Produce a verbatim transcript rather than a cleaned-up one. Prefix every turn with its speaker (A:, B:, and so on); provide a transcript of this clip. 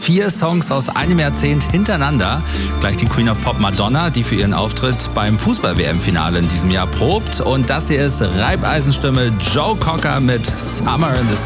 A: Vier Songs aus einem Jahrzehnt hintereinander. Gleich die Queen of Pop Madonna, die für ihren Auftritt beim Fußball-W M-Finale in diesem Jahr probt. Und das hier ist Reibeisenstimme Joe Cocker mit Summer in the